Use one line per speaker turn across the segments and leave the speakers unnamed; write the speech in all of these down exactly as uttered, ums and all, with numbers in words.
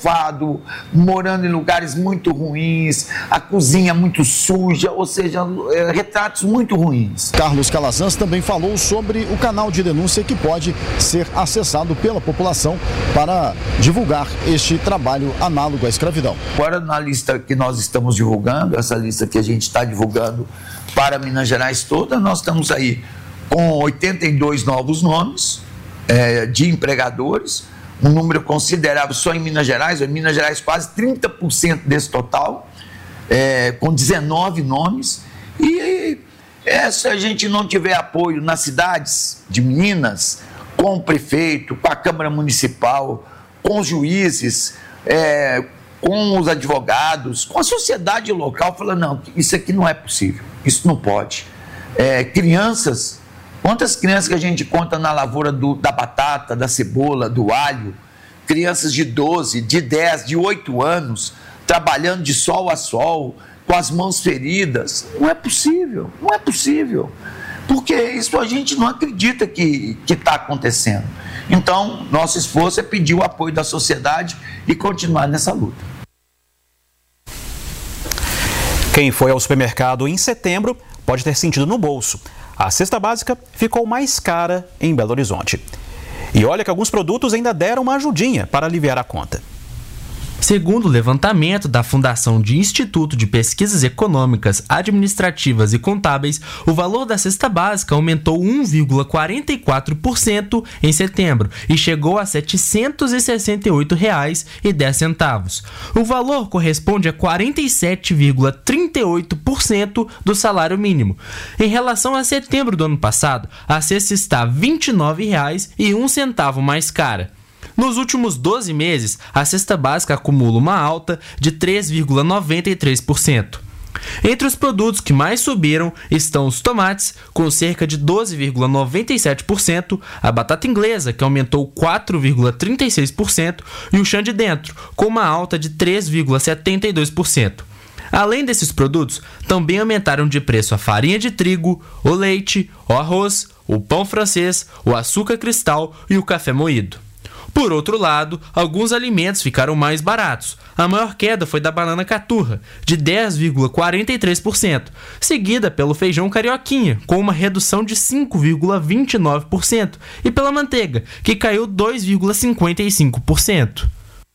mofado, morando em lugares muito ruins, a cozinha muito suja, ou seja, é, retratos muito ruins.
Carlos Calazans também falou sobre o canal de denúncia que pode ser acessado pela população para divulgar este trabalho análogo à escravidão.
Agora, na lista que nós estamos divulgando, essa lista que a gente está divulgando para Minas Gerais toda, nós estamos aí com oitenta e dois novos nomes é, de empregadores, um número considerável só em Minas Gerais, em Minas Gerais quase trinta por cento desse total, é, com dezenove nomes, e é, se a gente não tiver apoio nas cidades de Minas, com o prefeito, com a Câmara Municipal, com os juízes, é, com os advogados, com a sociedade local, falando, não, isso aqui não é possível, isso não pode. É, crianças... Quantas crianças que a gente conta na lavoura do, da batata, da cebola, do alho, crianças de doze, de dez, de oito anos, trabalhando de sol a sol, com as mãos feridas. Não é possível, não é possível, porque isso a gente não acredita que está acontecendo. Então, nosso esforço é pedir o apoio da sociedade e continuar nessa luta.
Quem foi ao supermercado em setembro pode ter sentido no bolso. A cesta básica ficou mais cara em Belo Horizonte. E olha que alguns produtos ainda deram uma ajudinha para aliviar a conta.
Segundo o levantamento da Fundação de Instituto de Pesquisas Econômicas, Administrativas e Contábeis, o valor da cesta básica aumentou um vírgula quarenta e quatro por cento em setembro e chegou a setecentos e sessenta e oito reais e dez centavos. O valor corresponde a quarenta e sete vírgula trinta e oito por cento do salário mínimo. Em relação a setembro do ano passado, a cesta está vinte e nove reais e um centavo mais cara. Nos últimos doze meses, a cesta básica acumula uma alta de três vírgula noventa e três por cento. Entre os produtos que mais subiram estão os tomates, com cerca de doze vírgula noventa e sete por cento, a batata inglesa, que aumentou quatro vírgula trinta e seis por cento, e o chã de dentro, com uma alta de três vírgula setenta e dois por cento. Além desses produtos, também aumentaram de preço a farinha de trigo, o leite, o arroz, o pão francês, o açúcar cristal e o café moído. Por outro lado, alguns alimentos ficaram mais baratos. A maior queda foi da banana caturra, de dez vírgula quarenta e três por cento, seguida pelo feijão carioquinha, com uma redução de cinco vírgula vinte e nove por cento, e pela manteiga, que caiu dois vírgula cinquenta e cinco por cento.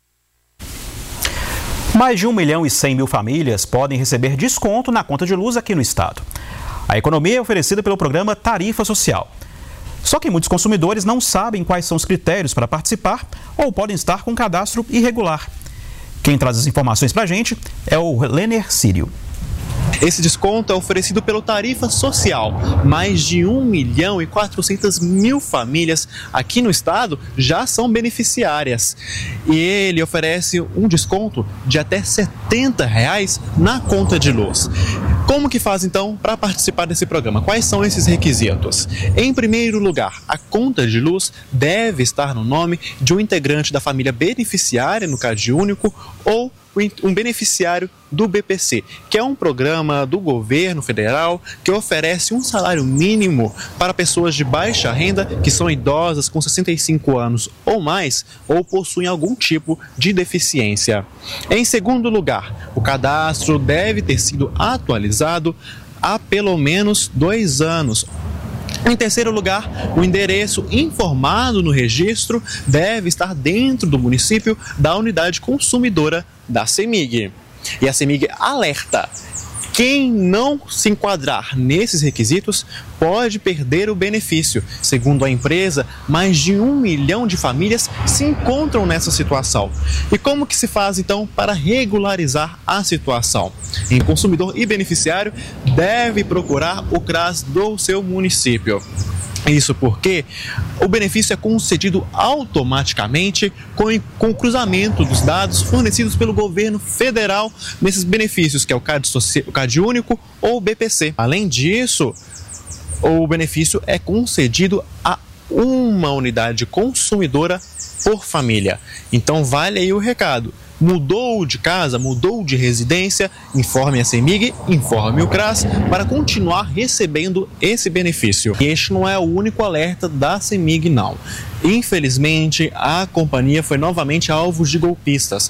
Mais de um milhão e cem mil famílias podem receber desconto na conta de luz aqui no estado. A economia é oferecida pelo programa Tarifa Social. Só que muitos consumidores não sabem quais são os critérios para participar ou podem estar com cadastro irregular. Quem traz as informações para a gente é o Lenner Sírio.
Esse desconto é oferecido pelo Tarifa Social. Mais de um milhão e quatrocentas mil famílias aqui no estado já são beneficiárias. E ele oferece um desconto de até setenta reais na conta de luz. Como que faz então para participar desse programa? Quais são esses requisitos? Em primeiro lugar, a conta de luz deve estar no nome de um integrante da família beneficiária no CadÚnico ou um beneficiário do B P C, que é um programa do governo federal que oferece um salário mínimo para pessoas de baixa renda que são idosas com sessenta e cinco anos ou mais ou possuem algum tipo de deficiência. Em segundo lugar, o cadastro deve ter sido atualizado há pelo menos dois anos. Em terceiro lugar, o endereço informado no registro deve estar dentro do município da unidade consumidora da CEMIG. E a CEMIG alerta: quem não se enquadrar nesses requisitos pode perder o benefício. Segundo a empresa, mais de um milhão de famílias se encontram nessa situação. E como que se faz então para regularizar a situação? Em consumidor e beneficiário deve procurar o CRAS do seu município. Isso porque o benefício é concedido automaticamente com, com o cruzamento dos dados fornecidos pelo governo federal nesses benefícios, que é o CadÚnico ou o B P C. Além disso, o benefício é concedido a uma unidade consumidora por família. Então vale aí o recado. Mudou de casa, mudou de residência, informe a CEMIG, informe o CRAS para continuar recebendo esse benefício. E este não é o único alerta da CEMIG, não. Infelizmente, a companhia foi novamente alvo de golpistas.